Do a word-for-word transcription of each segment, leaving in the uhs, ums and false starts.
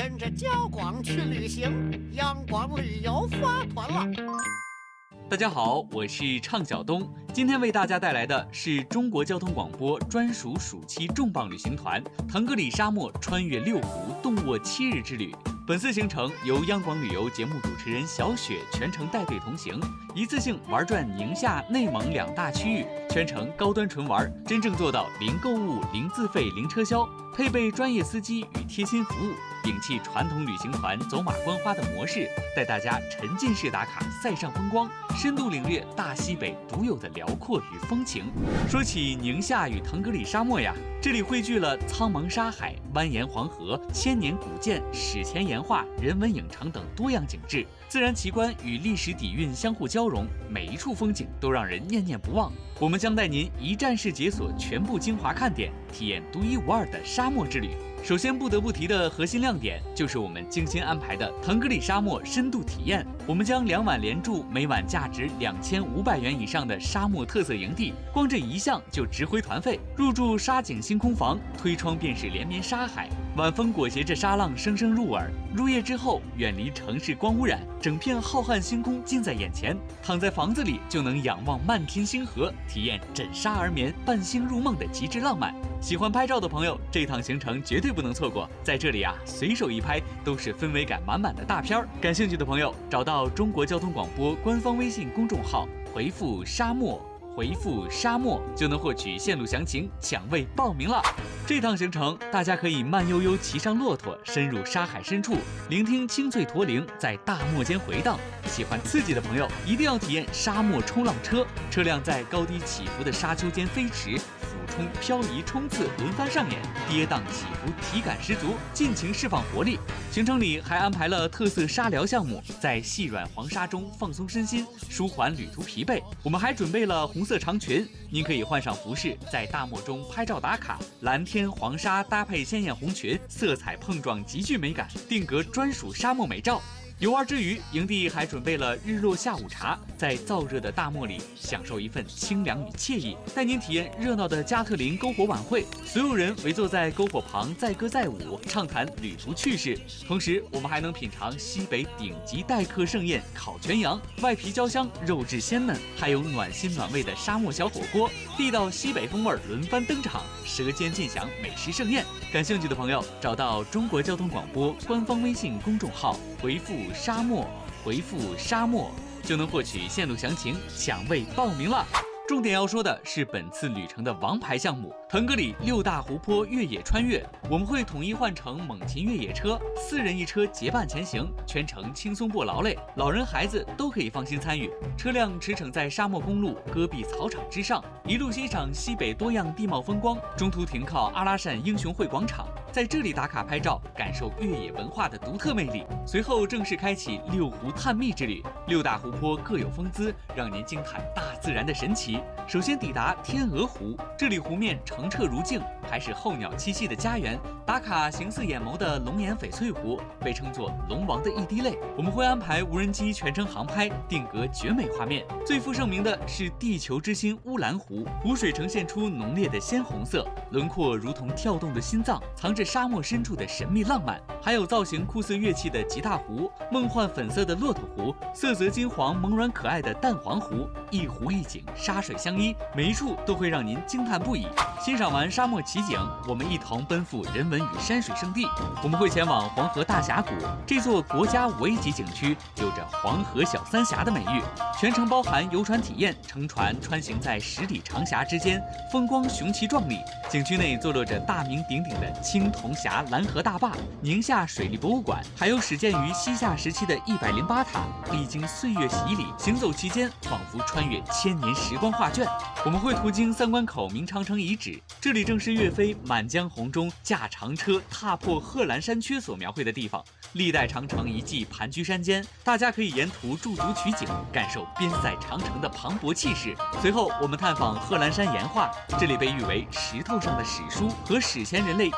跟着焦广去旅行，阳光旅游发团了。 大家好，我是畅晓东，今天为大家带来的是中国交通广播专属暑期重磅旅行团——腾格里沙漠穿越六湖，动卧七日之旅。本次行程由央广旅游节目主持人小雪全程带队同行，一次性玩转宁夏、内蒙两大区域，全程高端纯玩，真正做到零购物、零自费、零车销，配备专业司机与贴心服务，摒弃传统旅行团走马观花的模式，带大家沉浸式打卡塞上风光，深度领略大西北独有的辽阔与风情。说起宁夏与腾格里沙漠呀，这里汇聚了苍茫沙海、蜿蜒黄河、千年古建、史前岩画、人文影城等多样景致，自然奇观与历史底蕴相互交融，每一处风景都让人念念不忘。我们将带您一站式解锁全部精华看点，体验独一无二的沙漠之旅。首先不得不提的核心亮点就是我们精心安排的腾格里沙漠深度体验。我们将两晚连住每晚价值两千五百元以上的沙漠特色营地，光这一项就值回团费。入住沙景星空房，推窗便是连绵沙海，晚风裹挟着沙浪声声入耳。入夜之后，远离城市光污染，整片浩瀚星空近在眼前，躺在房子里就能仰望漫天星河，体验枕沙而眠、伴星入梦的极致浪漫。喜欢拍照的朋友，这趟行程绝对不能错过。在这里啊，随手一拍都是氛围感满满的大片儿。感兴趣的朋友，找到中国交通广播官方微信公众号，回复沙漠，回复沙漠就能获取线路详情，抢位报名了。这趟行程，大家可以慢悠悠骑上骆驼，深入沙海深处，聆听清脆驼铃在大漠间回荡。喜欢刺激的朋友，一定要体验沙漠冲浪车，车辆在高低起伏的沙丘间飞驰。冲、漂移、冲刺轮番上演，跌宕起伏，体感十足，尽情释放活力。行程里还安排了特色沙疗项目，在细软黄沙中放松身心，舒缓旅途疲惫。我们还准备了红色长裙，您可以换上服饰，在大漠中拍照打卡。蓝天黄沙搭配鲜艳红裙，色彩碰撞极具美感，定格专属沙漠美照。游玩之余，营地还准备了日落下午茶，在燥热的大漠里享受一份清凉与惬意，带您体验热闹的加特林篝火晚会，所有人围坐在篝火旁载歌载舞，畅谈旅途趣事。同时，我们还能品尝西北顶级待客盛宴烤全羊，外皮焦香，肉质鲜嫩，还有暖心暖胃的沙漠小火锅，地道西北风味轮番登场，舌尖尽享美食盛宴。感兴趣的朋友，找到中国交通广播官方微信公众号，回复沙漠，回复沙漠就能获取线路详情，抢位报名了。重点要说的是本次旅程的王牌项目——腾格里六大湖泊越野穿越。我们会统一换乘猛禽越野车，四人一车结伴前行，全程轻松不劳累，老人孩子都可以放心参与。车辆驰骋在沙漠公路、戈壁草场之上，一路欣赏西北多样地貌风光，中途停靠阿拉善英雄会广场，在这里打卡拍照，感受越野文化的独特魅力。随后正式开启六湖探秘之旅，六大湖泊各有风姿，让您惊叹大自然的神奇。首先抵达天鹅湖，这里湖面澄澈如镜，还是候鸟栖息的家园。打卡形似眼眸的龙眼翡翠湖，被称作龙王的一滴泪。我们会安排无人机全程航拍，定格绝美画面。最负盛名的是地球之心乌兰湖，湖水呈现出浓烈的鲜红色，轮廓如同跳动的心脏，藏着沙漠深处的神秘浪漫。还有造型酷似乐器的吉大湖，梦幻粉色的骆驼湖，色泽金黄萌软可爱的蛋黄湖，一湖一景，沙水相依，每一处都会让您惊叹不已。欣赏完沙漠奇景，我们一同奔赴人文与山水圣地。我们会前往黄河大峡谷，这座国家五 A 级景区有着黄河小三峡的美誉，全程包含游船体验，乘船穿行在十里长峡之间，风光雄奇壮丽。景区内坐落着大名鼎鼎的青铜峡蓝河大坝、宁夏水利博物馆，还有始建于西夏时期的一百零八塔，历经岁月洗礼，行走其间仿佛穿越千年时光画卷。我们会途经三关口明长城遗址，这里正是岳飞《满江红》中驾长车踏破贺兰山缺所描绘的地方。历代长城遗迹盘踞山间，大家可以沿途驻足取景，感受边塞长城的磅礴气势。随后，我们探访贺兰山岩画，这里被誉为石头上的史书和史前人类艺术长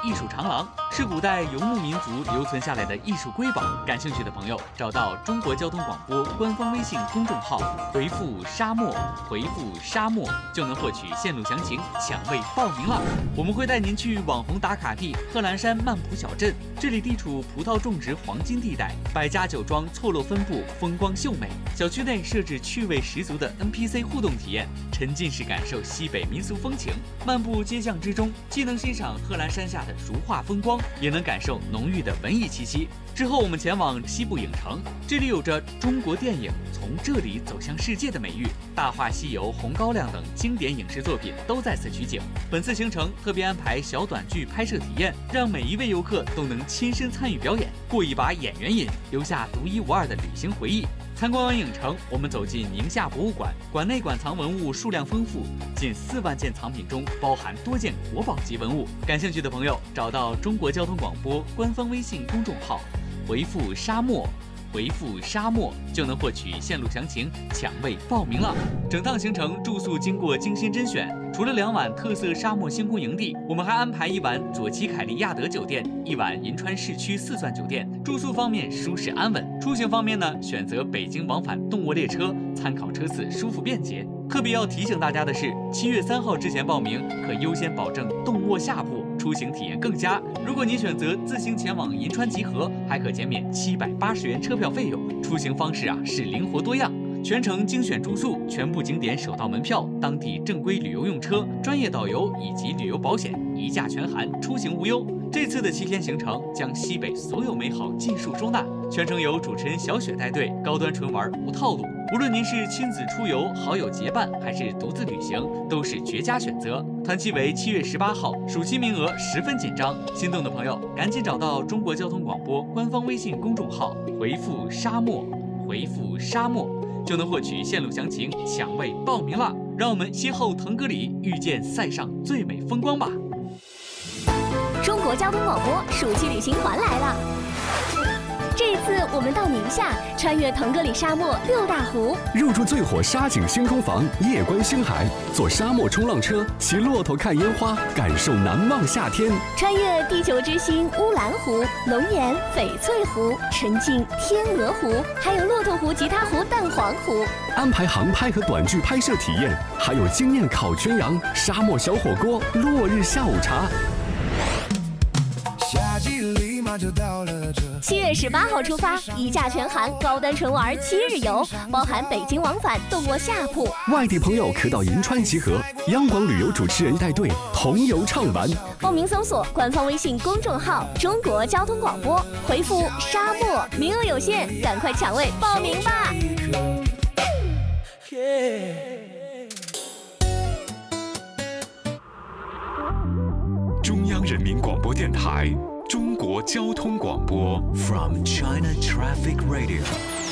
长廊，是古代游牧民族留存下来的艺术瑰宝。感兴趣的朋友，找到中国交通广播官方微信公众号，回复沙漠，回复沙漠就能获取线路详情，抢位报名了。我们会带您去网红打卡地贺兰山曼浦小镇，这里地处葡萄种植黄金地带，百家酒庄错落分布，风光秀美。小区内设置趣味十足的 N P C 互动体验，沉浸式感受西北民俗风情。漫步街巷之中，既能欣赏贺兰山下的如画风光，也能感受浓郁的文艺气息。之后我们前往西部影城，这里有着中国电影从这里走向世界的美誉，《大话西游》《红高粱》等经典影视作品都在此取景。本次行程特别安排小短剧拍摄体验，让每一位游客都能亲身参与表演，过一把演员瘾，留下独一无二的旅行回忆。参观完影城，我们走进宁夏博物馆，馆内馆藏文物数量丰富，近四万件藏品中包含多件国宝级文物。感兴趣的朋友，找到中国交通广播官方微信公众号，回复沙漠，回复沙漠就能获取线路详情，抢位报名了。整趟行程住宿经过精心甄选，除了两晚特色沙漠星空营地，我们还安排一晚左旗凯利亚德酒店，一晚银川市区四钻酒店。住宿方面舒适安稳，出行方面呢，选择北京往返动卧列车，参考车次舒服便捷。特别要提醒大家的是，七月三号之前报名可优先保证动卧下铺，出行体验更佳。如果你选择自行前往银川集合，还可减免七百八十元车票费用。出行方式啊是灵活多样，全程精选住宿，全部景点首道门票，当地正规旅游用车，专业导游以及旅游保险，一价全含，出行无忧。这次的七天行程将西北所有美好尽数收纳，全程由主持人小雪带队，高端纯玩无套路。无论您是亲子出游、好友结伴，还是独自旅行，都是绝佳选择。团期为七月十八号，暑期名额十分紧张，心动的朋友赶紧找到中国交通广播官方微信公众号，回复沙漠，回复沙漠就能获取线路详情，抢位报名了。让我们邂逅腾格里，遇见塞上最美风光吧！ 中国交通广播暑期旅行团来了。这一次我们到宁夏，穿越腾格里沙漠六大湖， 入住最火沙景星空房，夜观星海，坐沙漠冲浪车，骑骆驼看烟花，感受难忘夏天。 穿越地球之心乌兰湖、龙岩翡翠湖、沉浸天鹅湖，还有骆驼湖、吉他湖、蛋黄湖。 安排航拍和短剧拍摄体验，还有惊艳烤全羊、沙漠小火锅、落日下午茶。 夏季立马就到了这。 七月十八号出发，一价全含，高端纯玩七日游，包含北京往返，动卧下铺。 外地朋友可到银川集合，央广旅游主持人带队，同游畅玩。 报名搜索官方微信公众号“中国交通广播”，回复“沙漠”，名额有限，赶快抢位报名吧！ 中央人民广播电台，中国交通广播 From China Traffic Radio。